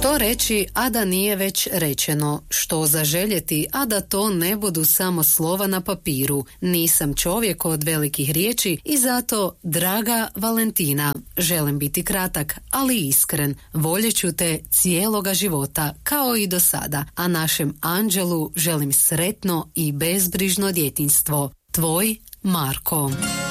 Što reći, a da nije već rečeno? Što zaželjeti, a da to ne budu samo slova na papiru? Nisam čovjek od velikih riječi i zato, draga Valentina, želim biti kratak, ali iskren. Voljeću te cijeloga života, kao i do sada, a našem anđelu želim sretno i bezbrižno djetinjstvo. Tvoj Marko.